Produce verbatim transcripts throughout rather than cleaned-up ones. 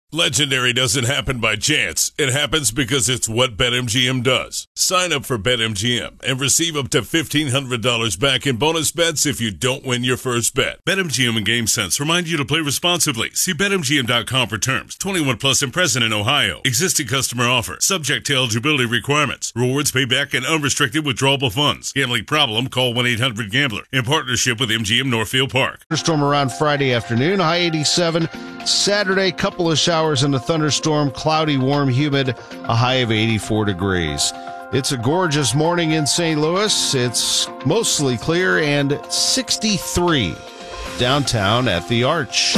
Legendary doesn't happen by chance. It happens because it's what BetMGM does. Sign up for BetMGM and receive up to fifteen hundred dollars back in bonus bets if you don't win your first bet. BetMGM and GameSense remind you to play responsibly. See Bet M G M dot com for terms. twenty-one plus and present in Ohio. Existing customer offer. Subject to eligibility requirements. Rewards payback and unrestricted withdrawable funds. Gambling problem? Call one eight hundred gambler. In partnership with M G M Northfield Park. Thunderstorm around Friday afternoon. High eighty-seven. Saturday, couple of showers and a thunderstorm. Cloudy, warm, humid. A high of eighty-four degrees. It's a gorgeous morning in Saint Louis. It's mostly clear and sixty-three downtown at the Arch.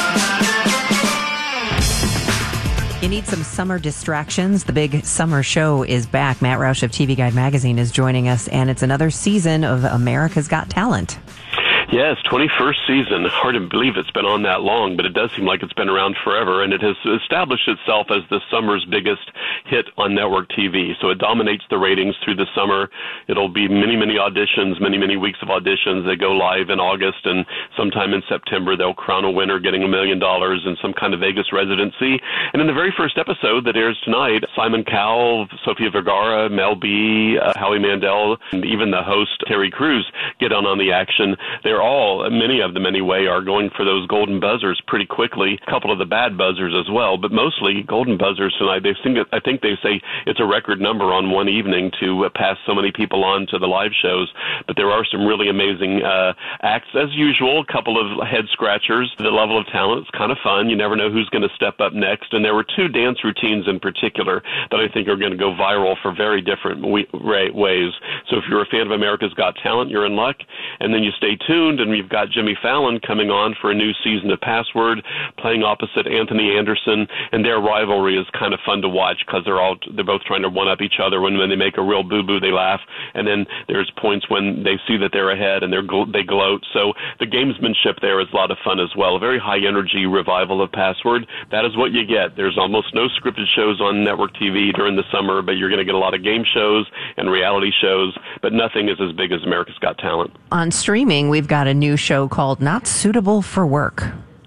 You need some summer distractions. The big summer show is back. Matt Roush of T V Guide Magazine is joining us, and it's another season of America's Got Talent. Yes, twenty-first season. Hard to believe it's been on that long, but it does seem like it's been around forever, and it has established itself as the summer's biggest hit on network T V. So it dominates the ratings through the summer. It'll be many, many auditions, many, many weeks of auditions. They go live in August, and sometime in September they'll crown a winner getting a million dollars and some kind of Vegas residency. And in the very first episode that airs tonight, Simon Cowell, Sofia Vergara, Mel B, uh, Howie Mandel, and even the host, Terry Crews, get on on the action. They're all, many of them anyway, are going for those golden buzzers pretty quickly. A couple of the bad buzzers as well, but mostly golden buzzers tonight. They think, I think they say it's a record number on one evening to uh, pass so many people on to the live shows. But there are some really amazing uh, acts, as usual. A couple of head scratchers. The level of talent is kind of fun. You never know who's going to step up next. And there were two dance routines in particular that I think are going to go viral for very different we- ways. So if you're a fan of America's Got Talent, you're in luck. And then you stay tuned, and we've got Jimmy Fallon coming on for a new season of Password, playing opposite Anthony Anderson, and their rivalry is kind of fun to watch because they're all they're both trying to one up each other. When when they make a real boo boo, they laugh, and then there's points when they see that they're ahead and they're gl- they gloat. So the gamesmanship there is a lot of fun as well. A very high energy revival of Password. That is what you get. There's almost no scripted shows on network T V during the summer, but you're going to get a lot of game shows and reality shows, but nothing is as big as America's Got Talent. On streaming, we've got a new show called Not Suitable for Work.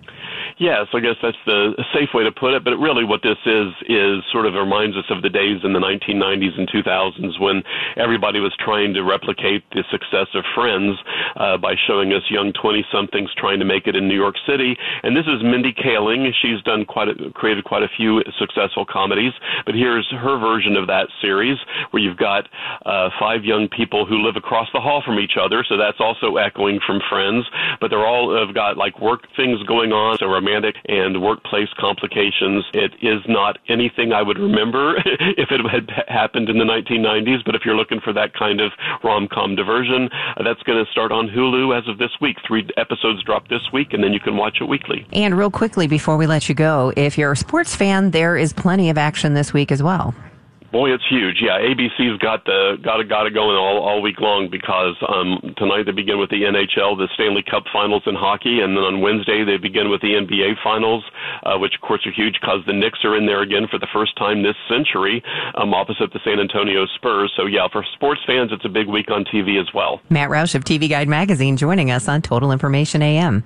Yes, I guess that's the safe way to put it, but really what this is is sort of reminds us of the days in the nineteen nineties and two thousands when everybody was trying to replicate the success of Friends uh, by showing us young twenty-somethings trying to make it in New York City. And this is Mindy Kaling. She's done quite a, created quite a few successful comedies, but here's her version of that series where you've got uh, five young people who live across the hall from each other, so that's also echoing from Friends, but they're all have got like work things going on, so romantic and workplace complications. It is not anything I would remember if it had happened in the nineteen nineties, but if you're looking for that kind of rom-com diversion, uh, that's going to start on Hulu as of this week. Three episodes drop this week, and then you can watch it weekly. And real quickly, before we let you go, if you're a sports fan, there is plenty of action this week as well. Boy, it's huge. Yeah, A B C's got the got it got it going all, all week long because um, tonight they begin with the N H L, the Stanley Cup Finals in hockey, and then on Wednesday they begin with the N B A Finals, uh, which of course are huge because the Knicks are in there again for the first time this century, um, opposite the San Antonio Spurs. So yeah, for sports fans, it's a big week on T V as well. Matt Roush of T V Guide Magazine joining us on Total Information A M.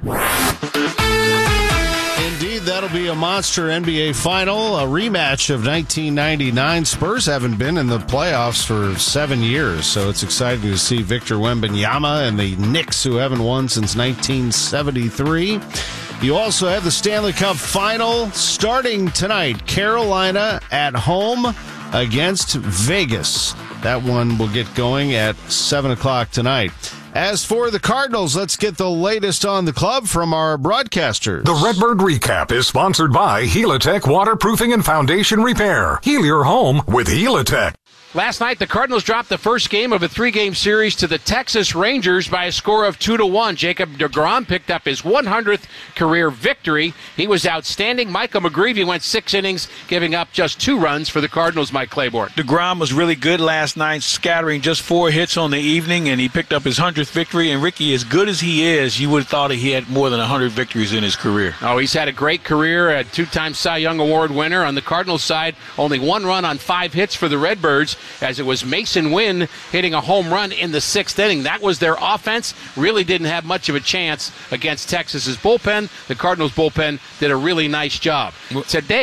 Indeed, that'll be a monster N B A final, a rematch of nineteen ninety-nine. Spurs haven't been in the playoffs for seven years, so it's exciting to see Victor Wembanyama and the Knicks, who haven't won since nineteen seventy-three. You also have the Stanley Cup final starting tonight. Carolina at home against Vegas. That one will get going at seven o'clock tonight. As for the Cardinals, let's get the latest on the club from our broadcasters. The Redbird Recap is sponsored by Helitech Waterproofing and Foundation Repair. Heal your home with Helitech. Last night, the Cardinals dropped the first game of a three-game series to the Texas Rangers by a score of two to one. Jacob deGrom picked up his one hundredth career victory. He was outstanding. Michael McGreevy went six innings, giving up just two runs for the Cardinals, Mike Claiborne. deGrom was really good last night, scattering just four hits on the evening, and he picked up his one hundredth victory. And Ricky, as good as he is, you would have thought he had more than one hundred victories in his career. Oh, he's had a great career, a two-time Cy Young Award winner. On the Cardinals side, only one run on five hits for the Redbirds, as it was Mason Wynn hitting a home run in the sixth inning. That was their offense. Really didn't have much of a chance against Texas's bullpen. The Cardinals bullpen did a really nice job. Today,